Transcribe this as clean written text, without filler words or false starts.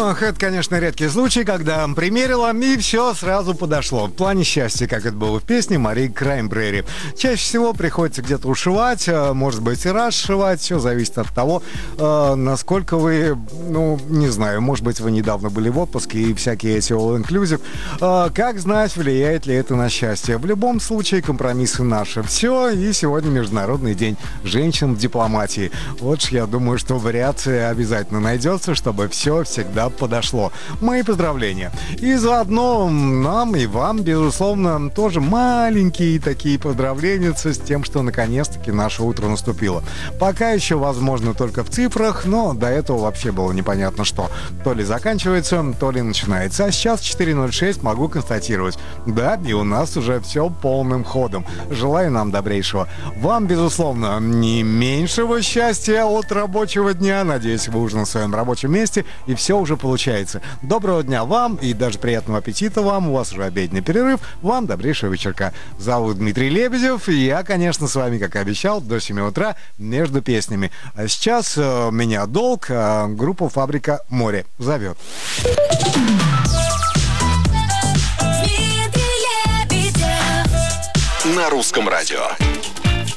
Ох, это, конечно, редкий случай, когда примерила и все сразу подошло. В плане счастья, как это было в песне Марии Краймбрери. Чаще всего приходится где-то ушивать, может быть, и раз сшивать. Все зависит от того, насколько вы, не знаю, может быть, вы недавно были в отпуске и всякие эти all-inclusive. Как знать, влияет ли это на счастье? В любом случае, компромиссы наши. Все, и сегодня Международный день женщин в дипломатии. Вот ж я думаю, что вариация обязательно найдется, чтобы все всегда подошло. Мои поздравления. И заодно нам и вам, безусловно, тоже маленькие такие поздравления с тем, что наконец-таки наше утро наступило. Пока еще, возможно, только в цифрах, но до этого вообще было непонятно что. То ли заканчивается, то ли начинается. А сейчас 4:06 могу констатировать. Да, и у нас уже все полным ходом. Желаю нам добрейшего. Вам, безусловно, не меньшего счастья от рабочего дня. Надеюсь, вы уже на своем рабочем месте, и все уже получается. Доброго дня вам и даже приятного аппетита вам. У вас уже обеденный перерыв. Вам добрейшего вечерка. Зовут Дмитрий Лебедев, и я, конечно, с вами, как и обещал, до 7 утра между песнями. А сейчас меня долг, группа «Фабрика Море» зовет. На русском радио.